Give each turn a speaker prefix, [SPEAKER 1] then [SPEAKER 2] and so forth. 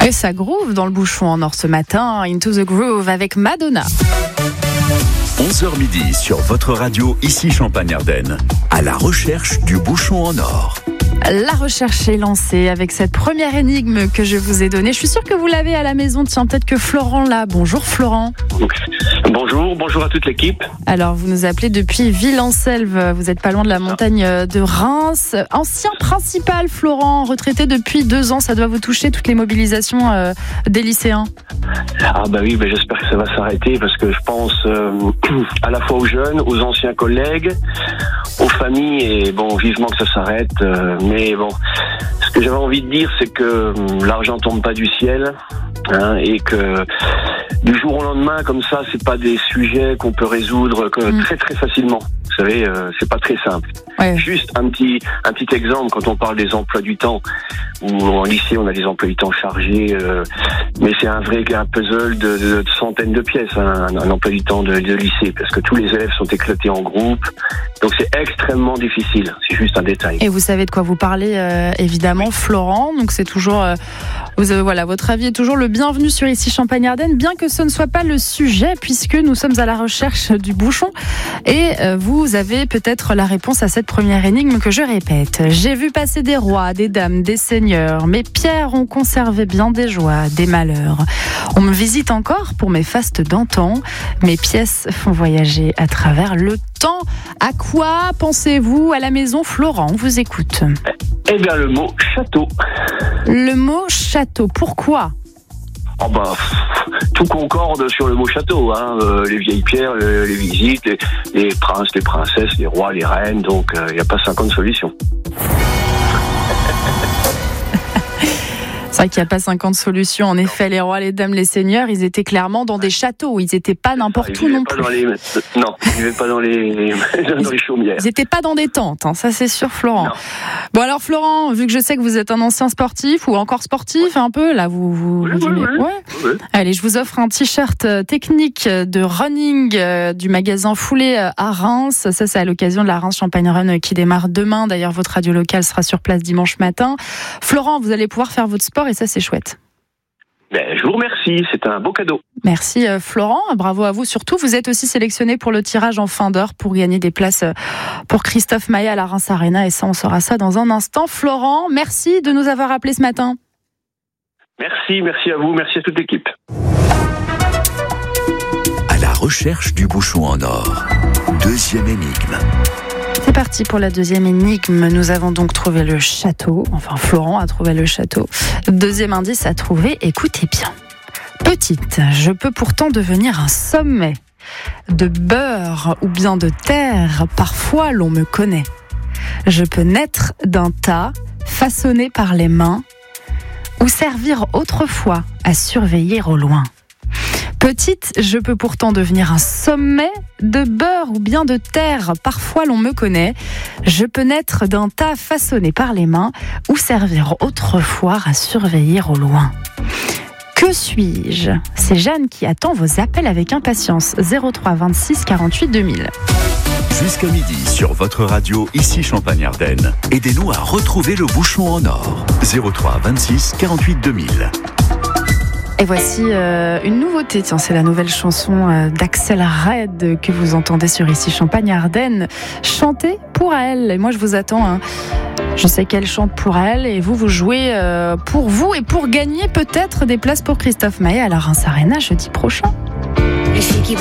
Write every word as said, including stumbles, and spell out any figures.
[SPEAKER 1] Et ça groove dans le bouchon en or ce matin. Into the Groove avec Madonna.
[SPEAKER 2] onze heures midi sur votre radio, ici Champagne-Ardenne. À la recherche du bouchon en or.
[SPEAKER 1] La recherche est lancée avec cette première énigme que je vous ai donnée. Je suis sûre que vous l'avez à la maison. Tiens, peut-être que Florent l'a. Bonjour Florent.
[SPEAKER 3] Bonjour, bonjour à toute l'équipe.
[SPEAKER 1] Alors, vous nous appelez depuis Ville-en-Selve. Vous n'êtes pas loin de la montagne de Reims. Ancien principal, Florent, retraité depuis deux ans. Ça doit vous toucher, toutes les mobilisations euh, des lycéens.
[SPEAKER 3] Ah bah oui, bah j'espère que ça va s'arrêter parce que je pense euh, à la fois aux jeunes, aux anciens collègues, aux familles et bon, vivement que ça s'arrête. Euh, mais bon, ce que j'avais envie de dire, c'est que euh, l'argent tombe pas du ciel hein, et que du jour au lendemain, comme ça, c'est pas des sujets qu'on peut résoudre que mmh. très très facilement. Vous savez, euh, c'est pas très simple. Ouais. Juste un petit un petit exemple quand on parle des emplois du temps. Où en lycée on a des emplois du temps chargés, euh, mais c'est un vrai un puzzle de, de, de centaines de pièces, hein, un, un emploi du temps de, de lycée, parce que tous les élèves sont éclatés en groupe, donc c'est extrêmement difficile. C'est juste un détail.
[SPEAKER 1] Et vous savez de quoi vous parlez, euh, évidemment, Florent. Donc c'est toujours, euh, vous avez, voilà, votre avis est toujours le bienvenu sur ici Champagne-Ardenne, bien que ce ne soit pas le sujet, puisque nous sommes à la recherche du bouchon. Et euh, vous avez peut-être la réponse à cette première énigme que je répète. J'ai vu passer des rois, des dames, des seigneurs. Mes pierres ont conservé bien des joies, des malheurs. On me visite encore pour mes fastes d'antan. Mes pièces font voyager à travers le temps. À quoi pensez-vous à la maison, Florent? On vous écoute.
[SPEAKER 3] Eh bien, le mot château.
[SPEAKER 1] Le mot château, pourquoi?
[SPEAKER 3] Oh bah, tout concorde sur le mot château, hein. Euh, les vieilles pierres, les, les visites, les, les princes, les princesses, les rois, les reines, donc il euh, n'y a pas cinquante solutions.
[SPEAKER 1] C'est vrai qu'il n'y a pas cinquante solutions. En effet, les rois, les dames, les seigneurs, ils étaient clairement dans des châteaux. Ils n'étaient pas n'importe où non plus.
[SPEAKER 3] Les... Non, ils vivaient pas dans les, dans les chaumières.
[SPEAKER 1] Ils n'étaient pas dans des tentes, hein. Ça c'est sûr, Florent. Non. Bon alors, Florent, vu que je sais que vous êtes un ancien sportif ou encore sportif, ouais. un peu, là, vous... vous,
[SPEAKER 3] oui,
[SPEAKER 1] vous
[SPEAKER 3] oui,
[SPEAKER 1] ouais.
[SPEAKER 3] oui. Oui.
[SPEAKER 1] Allez, je vous offre un t-shirt technique de running euh, du magasin Foulée euh, à Reims. Ça, c'est à l'occasion de la Reims Champagne Run qui démarre demain. D'ailleurs, votre radio locale sera sur place dimanche matin. Florent, vous allez pouvoir faire votre sport et ça, c'est chouette.
[SPEAKER 3] Ben, je vous remercie, c'est un beau cadeau.
[SPEAKER 1] Merci euh, Florent, bravo à vous. Surtout, vous êtes aussi sélectionné pour le tirage en fin d'heure pour gagner des places euh, pour Christophe Maé à la Reims Arena. Et ça, on saura ça dans un instant. Florent, merci de nous avoir appelés ce matin.
[SPEAKER 3] Merci, merci à vous, merci à toute l'équipe.
[SPEAKER 2] À la recherche du bouchon en or. Deuxième énigme.
[SPEAKER 1] C'est parti pour la deuxième énigme. Nous avons donc trouvé le château. Enfin, Florent a trouvé le château. Deuxième indice à trouver, écoutez bien. Petite, je peux pourtant devenir un sommet. De beurre ou bien de terre, parfois l'on me connaît. Je peux naître d'un tas, façonné par les mains, ou servir autrefois à surveiller au loin. Petite, je peux pourtant devenir un sommet de beurre ou bien de terre. Parfois l'on me connaît. Je peux naître d'un tas façonné par les mains ou servir autrefois à surveiller au loin. Que suis-je? C'est Jeanne qui attend vos appels avec impatience. zéro trois vingt-six quarante-huit deux mille.
[SPEAKER 2] Jusqu'à midi sur votre radio, ici Champagne-Ardenne. Aidez-nous à retrouver le bouchon en or. zéro trois vingt-six quarante-huit deux mille.
[SPEAKER 1] Et voici euh, une nouveauté, tiens, c'est la nouvelle chanson euh, d'Axel Red que vous entendez sur ici Champagne-Ardenne, chantée pour elle. Et moi je vous attends, hein. Je sais qu'elle chante pour elle et vous, vous jouez euh, pour vous et pour gagner peut-être des places pour Christophe Maé à la Reims Arena jeudi prochain.